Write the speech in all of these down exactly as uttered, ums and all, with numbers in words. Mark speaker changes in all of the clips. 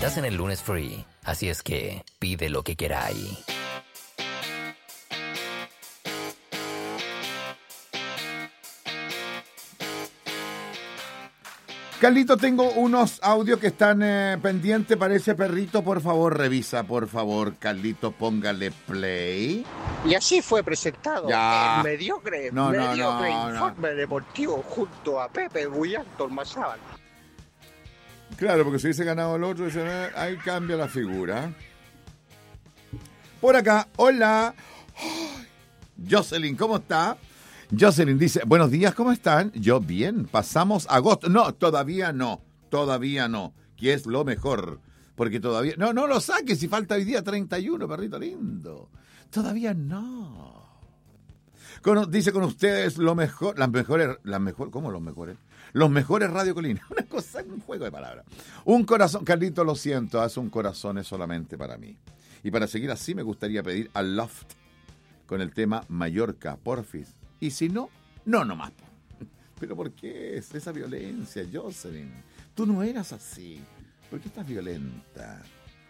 Speaker 1: Estás en el lunes free, así es que pide lo que queráis.
Speaker 2: Carlito, tengo unos audios que están eh, pendientes para ese perrito. Por favor, revisa, por favor, Carlito, póngale play.
Speaker 3: Y así fue presentado
Speaker 2: Ya.
Speaker 3: el mediocre,
Speaker 2: No, no,
Speaker 3: mediocre
Speaker 2: no, no.
Speaker 3: informe deportivo junto a Pepe Bullanto Ormazábal.
Speaker 2: Claro, porque si hubiese ganado el otro, dice, eh, ahí cambia la figura. Por acá, hola. Ay, Jocelyn, ¿cómo está? Jocelyn dice, buenos días, ¿cómo están? Yo bien, pasamos agosto. No, todavía no, todavía no, que es lo mejor. Porque todavía... No, no lo saques si falta hoy día treinta y uno, perrito lindo. Todavía no. Con, dice con ustedes lo mejor, las mejores, las mejor, ¿cómo los mejores? Los mejores Radio Colina. Una cosa, un juego de palabras. Un corazón, Carlito, lo siento, haz un corazón es solamente para mí. Y para seguir así me gustaría pedir al Loft con el tema Mallorca, porfis. Y si no, no nomás. ¿Pero por qué es esa violencia, Jocelyn? Tú no eras así. ¿Por qué estás violenta?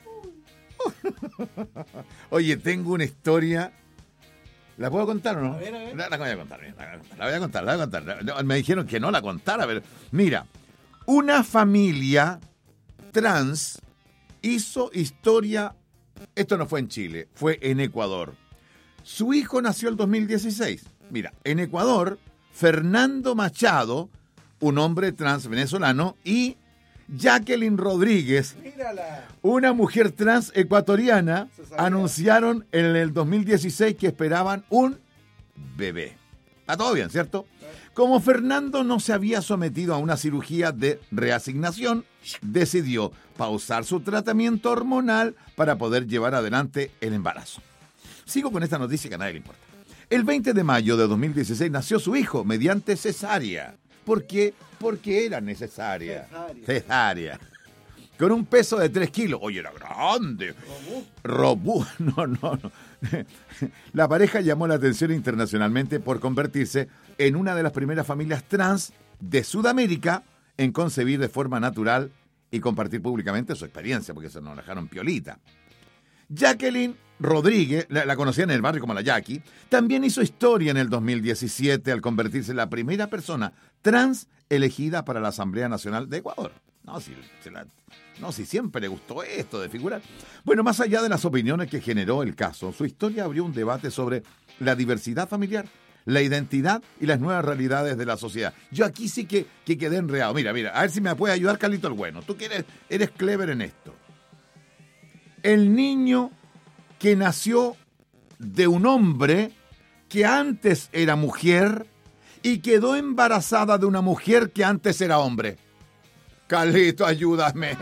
Speaker 2: Oye, tengo una historia. ¿La puedo contar o no?
Speaker 4: A ver, a ver.
Speaker 2: La, la voy a contar, la voy a contar, la voy a contar. No, me dijeron que no la contara, pero mira, una familia trans hizo historia. Esto no fue en Chile, fue en Ecuador. Su hijo nació el dos mil dieciséis. Mira, en Ecuador, Fernando Machado, un hombre trans venezolano, y Jacqueline Rodríguez,
Speaker 4: Mírala.
Speaker 2: una mujer trans ecuatoriana,
Speaker 4: Se sabía.
Speaker 2: anunciaron en el dos mil dieciséis que esperaban un bebé. Está todo bien, ¿cierto? Como Fernando no se había sometido a una cirugía de reasignación, decidió pausar su tratamiento hormonal para poder llevar adelante el embarazo. Sigo con esta noticia que a nadie le importa. El veinte de mayo de dos mil dieciséis nació su hijo mediante cesárea. ¿Por qué? Porque era necesaria.
Speaker 4: Cesárea.
Speaker 2: Cesárea. Con un peso de tres kilos. Oye, era grande. Robú. No, no, no. La pareja llamó la atención internacionalmente por convertirse en una de las primeras familias trans de Sudamérica en concebir de forma natural y compartir públicamente su experiencia, porque se nos dejaron piolita. Jacqueline Rodríguez, la, la conocían en el barrio como la Jackie, también hizo historia en el dos mil diecisiete al convertirse en la primera persona trans elegida para la Asamblea Nacional de Ecuador. No, si, si la, no, si siempre le gustó esto de figurar. Bueno, más allá de las opiniones que generó el caso, su historia abrió un debate sobre la diversidad familiar, la identidad y las nuevas realidades de la sociedad. Yo aquí sí que, que quedé enredado. Mira, mira, a ver si me puede ayudar Carlito el Bueno. Tú que eres, eres clever en esto. El niño que nació de un hombre que antes era mujer y quedó embarazada de una mujer que antes era hombre. Carlito, ayúdame.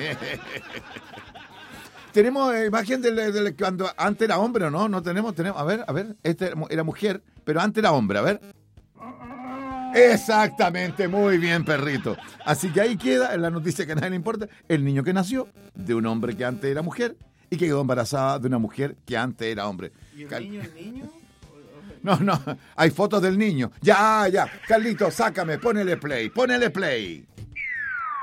Speaker 2: Tenemos eh, imagen de, de, de cuando antes era hombre o no, no tenemos, tenemos, a ver, a ver, este era mujer, pero antes era hombre, a ver. Exactamente, muy bien, perrito. Así que ahí queda, en la noticia que a nadie le importa, el niño que nació de un hombre que antes era mujer y que quedó embarazada de una mujer que antes era hombre.
Speaker 4: ¿Y el
Speaker 2: Cal-
Speaker 4: niño, el niño?
Speaker 2: No, no, hay fotos del niño. Ya, ya, Carlito, sácame, ponele play, ponele play.